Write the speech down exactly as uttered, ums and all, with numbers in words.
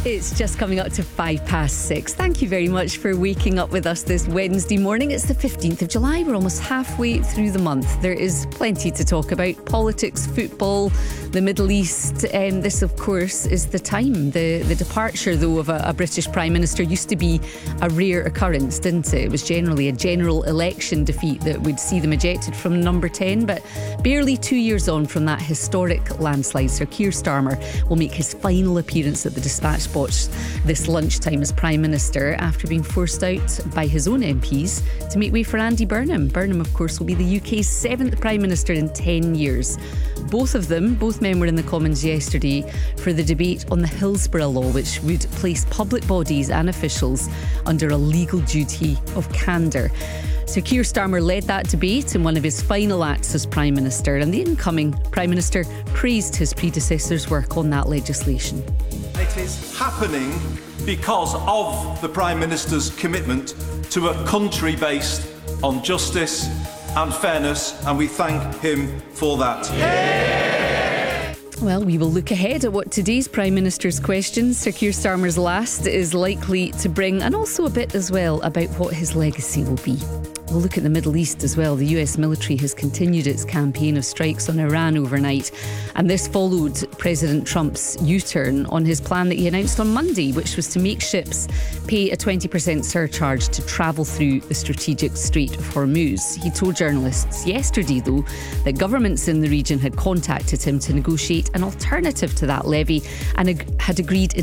It's just coming up to five past six. Thank you very much for waking up with us this Wednesday morning. It's the fifteenth of July. We're almost halfway through the month. There is plenty to talk about. Politics, football, the Middle East. And this, of course, is the time. The, the departure, though, of a, a British Prime Minister used to be a rare occurrence, didn't it? It was generally a general election defeat that would see them ejected from number ten. But barely two years on from that historic landslide, Sir Keir Starmer will make his final appearance at the Dispatch Box this lunchtime as Prime Minister after being forced out by his own M Ps to make way for Andy Burnham. Burnham, of course, will be the U K's seventh Prime Minister in ten years. Both of them, both men were in the Commons yesterday for the debate on the Hillsborough Law, which would place public bodies and officials under a legal duty of candour. Sir Keir Starmer led that debate in one of his final acts as Prime Minister, and the incoming Prime Minister praised his predecessor's work on that legislation. It is happening because of the Prime Minister's commitment to a country based on justice and fairness, and we thank him for that. Yeah. Well, we will look ahead at what today's Prime Minister's questions, Sir Keir Starmer's last, is likely to bring, and also a bit as well about what his legacy will be. We'll look at the Middle East as well. The U S military has continued its campaign of strikes on Iran overnight, and this followed President Trump's U-turn on his plan that he announced on Monday, which was to make ships pay a twenty percent surcharge to travel through the strategic Strait of Hormuz. He told journalists yesterday, though, that governments in the region had contacted him to negotiate an alternative to that levy and ag- had agreed